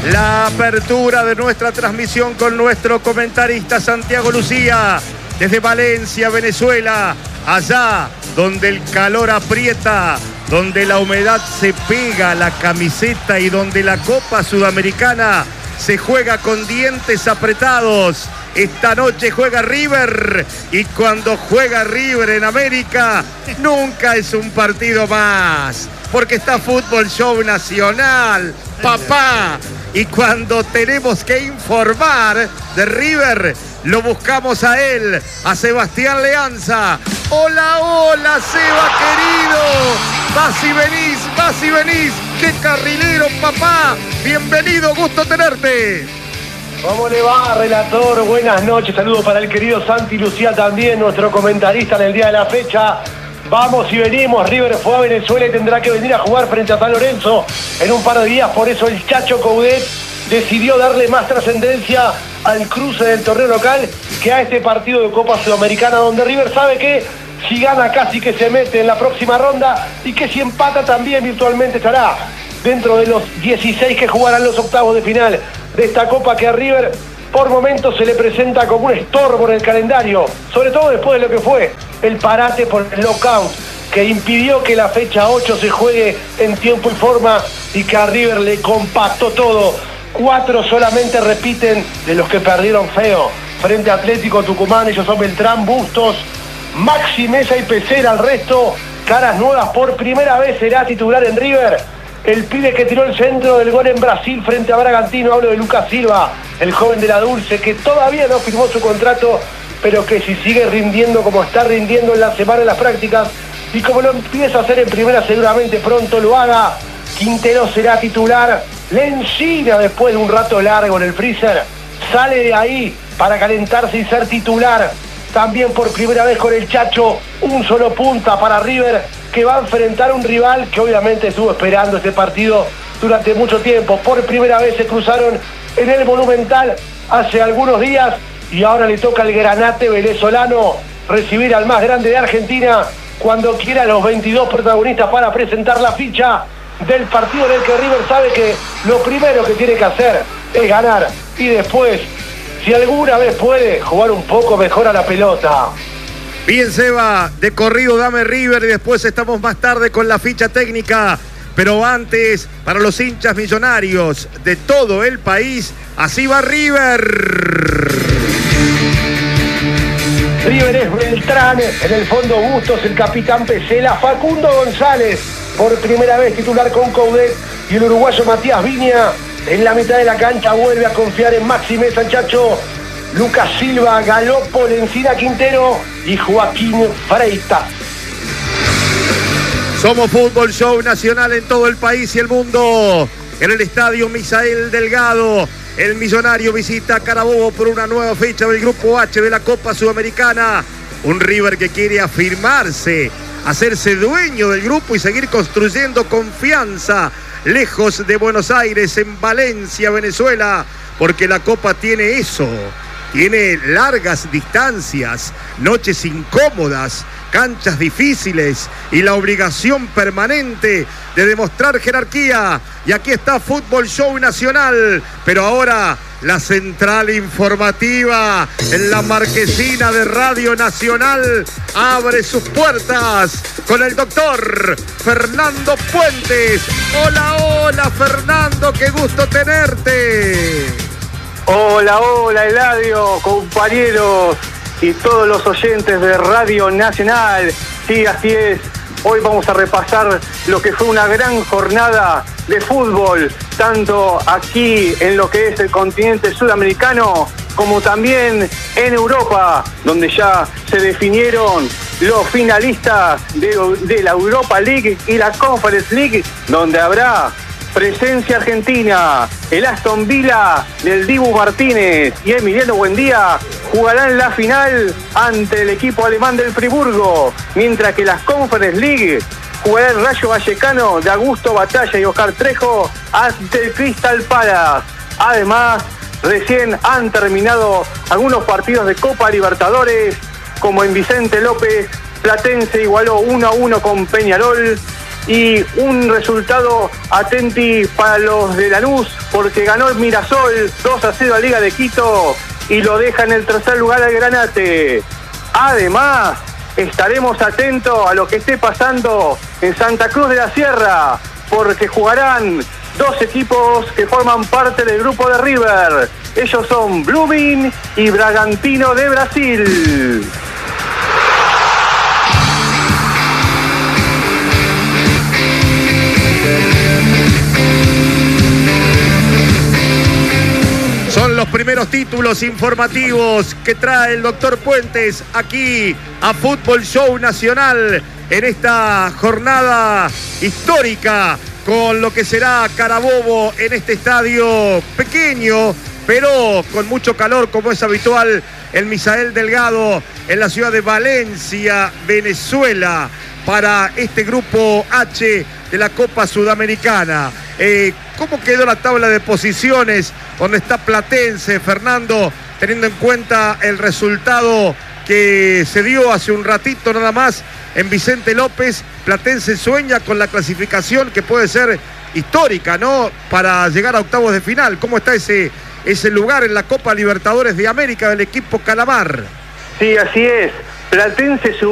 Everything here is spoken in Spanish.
La apertura de nuestra transmisión con nuestro comentarista Santiago Lucía desde Valencia, Venezuela, allá donde el calor aprieta, donde la humedad se pega a la camiseta y donde la Copa Sudamericana se juega con dientes apretados. Esta noche juega River y cuando juega River en América nunca es un partido más, porque está Fútbol Show Nacional, papá. Y cuando tenemos que informar de River, lo buscamos a él, a Sebastián Leanza. Hola, hola, Seba querido. Vas y venís. ¡Qué carrilero, papá! Bienvenido, gusto tenerte. ¿Cómo le va, relator? Buenas noches. Saludos para el querido Santi Lucía también, nuestro comentarista en el día de la fecha. Vamos y venimos. River fue a Venezuela y tendrá que venir a jugar frente a San Lorenzo en un par de días. Por eso el Chacho Coudet decidió darle más trascendencia al cruce del torneo local que a este partido de Copa Sudamericana, donde River sabe que si gana casi que se mete en la próxima ronda y que si empata también virtualmente estará dentro de los 16 que jugarán los octavos de final de esta Copa, que a River por momentos se le presenta como un estorbo en el calendario, sobre todo después de lo que fue el parate por el lockout que impidió que la fecha 8 se juegue en tiempo y forma y que a River le compactó todo. 4 solamente repiten de los que perdieron feo frente a Atlético Tucumán. Ellos son Beltrán, Bustos, Maxi Mesa y Pesera. El resto, caras nuevas. Por primera vez será titular en River el pibe que tiró el centro del gol en Brasil frente a Bragantino. Hablo de Lucas Silva, el joven de la Dulce, que todavía no firmó su contrato, pero que si sigue rindiendo como está rindiendo en la semana de las prácticas y como lo empieza a hacer en primera, seguramente pronto lo haga. Quintero será titular. Lencina, después de un rato largo en el freezer, sale de ahí para calentarse y ser titular. También por primera vez con el Chacho, un solo punta para River, que va a enfrentar a un rival que obviamente estuvo esperando este partido durante mucho tiempo. Por primera vez se cruzaron en el Monumental hace algunos días y ahora le toca al Granate venezolano recibir al más grande de Argentina cuando quiera, los 22 protagonistas para presentar la ficha del partido en el que River sabe que lo primero que tiene que hacer es ganar y después, si alguna vez puede, jugar un poco mejor a la pelota. Bien, Seba, de corrido dame River y después estamos más tarde con la ficha técnica. Pero antes, para los hinchas millonarios de todo el país, así va River. River es Beltrán, en el fondo Bustos, el capitán Pesela, Facundo González, por primera vez titular con Coudet, y el uruguayo Matías Viña en la mitad de la cancha vuelve a confiar en Maxi Mesa, Chacho, Lucas Silva, Galopo, Lencina, Quintero y Joaquín Freitas. Somos Fútbol Show Nacional en todo el país y el mundo. En el estadio Misael Delgado, el Millonario visita a Carabobo por una nueva fecha del Grupo H de la Copa Sudamericana. Un River que quiere afirmarse, hacerse dueño del grupo y seguir construyendo confianza lejos de Buenos Aires, en Valencia, Venezuela, porque la Copa tiene eso. Tiene largas distancias, noches incómodas, canchas difíciles y la obligación permanente de demostrar jerarquía. Y aquí está Fútbol Show Nacional, pero ahora la central informativa en la marquesina de Radio Nacional abre sus puertas con el doctor Fernando Puentes. Hola, hola Fernando, qué gusto tenerte. Hola, hola Eladio, compañeros y todos los oyentes de Radio Nacional. Sí, así es. Hoy vamos a repasar lo que fue una gran jornada de fútbol, tanto aquí en lo que es el continente sudamericano, como también en Europa, donde ya se definieron los finalistas de la Europa League y la Conference League, donde habrá presencia argentina. El Aston Villa del Dibu Martínez y Emiliano Buendía jugarán la final ante el equipo alemán del Friburgo, mientras que las Conference League jugará el Rayo Vallecano de Augusto Batalla y Oscar Trejo ante el Crystal Palace. Además, recién han terminado algunos partidos de Copa Libertadores, como en Vicente López, Platense igualó 1-1 con Peñarol, y un resultado atenti para los de Lanús, porque ganó el Mirasol 2-0 a Liga de Quito y lo deja en el tercer lugar al Granate. Además, estaremos atentos a lo que esté pasando en Santa Cruz de la Sierra, porque jugarán dos equipos que forman parte del grupo de River. Ellos son Blooming y Bragantino de Brasil. Son los primeros títulos informativos que trae el doctor Puentes aquí a Fútbol Show Nacional en esta jornada histórica con lo que será Carabobo en este estadio pequeño, pero con mucho calor, como es habitual, el Misael Delgado en la ciudad de Valencia, Venezuela, para este grupo H de la Copa Sudamericana. ¿Cómo quedó la tabla de posiciones? ¿Dónde está Platense, Fernando, teniendo en cuenta el resultado que se dio hace un ratito nada más en Vicente López? Platense sueña con la clasificación que puede ser histórica, ¿no?, para llegar a octavos de final. ¿Cómo está ese lugar en la Copa Libertadores de América del equipo Calamar? Sí, así es. Platense